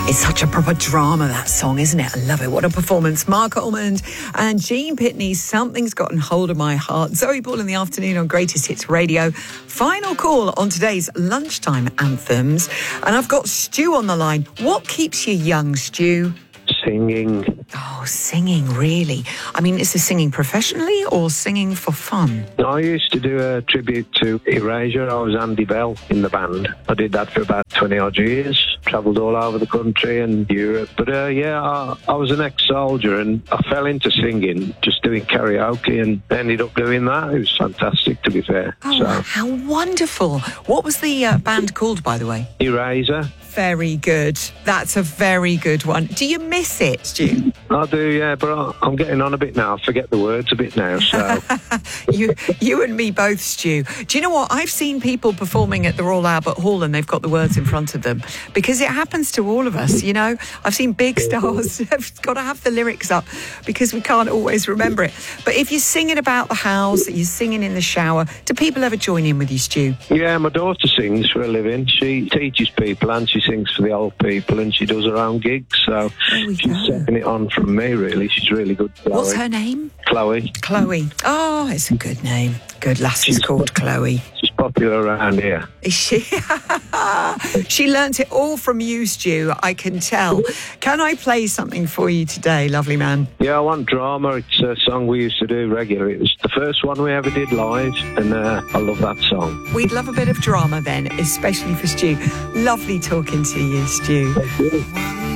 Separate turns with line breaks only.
It's such a proper drama, that song, isn't it? I love it. What a performance. Mark Almond and Gene Pitney, Something's Gotten Hold of My Heart. Zoe Ball in the afternoon on Greatest Hits Radio. Final call on today's lunchtime anthems. And I've got Stu on the line. What keeps you young, Stu?
Singing.
Oh, singing, really? I mean, is this singing professionally or singing for fun?
I used to do a tribute to Erasure. I was Andy Bell in the band. I did that for about 20 odd years. Travelled all over the country and Europe. But I was an ex-soldier and I fell into singing, just doing karaoke, and ended up doing that. It was fantastic, to be fair.
Oh, how wonderful. What was the band called, by the way?
Erasure.
Very good. That's a very good one. Do you miss it, Stu?
I do, yeah, but I'm getting on a bit now. I forget the words a bit now, so...
You and me both, Stu. Do you know what? I've seen people performing at the Royal Albert Hall and they've got the words in front of them, because it happens to all of us, you know? I've seen big stars have got to have the lyrics up because we can't always remember it. But if you're singing about the house, you're singing in the shower, do people ever join in with you, Stu?
Yeah, my daughter sings for a living. She teaches people and she sings for the old people, and she does her own gigs, so she's taking it on from me, really. She's really good. Chloe.
What's her name?
Chloe.
Chloe. Oh, it's a good name. Good lass is called Chloe.
She's popular around here.
Is she? She learnt it all from you, Stu, I can tell. Can I play something for you today, lovely man?
Yeah, I want Drama. It's a song we used to do regularly. It was the first one we ever did live, and I love that song.
We'd love a bit of drama then, especially for Stu. Lovely talking to you, Stu.
Thank you.